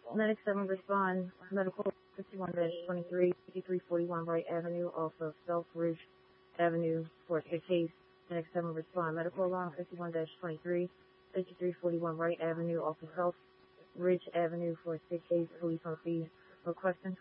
Medic 7 respond. Medical 51-23, 5341 Wright Avenue off of South Ridge Avenue for a case. Medic 7 respond. Medical alarm 51-23, 5341 Wright Avenue off of South Ridge Avenue for a sick case. Police on scene. Requesting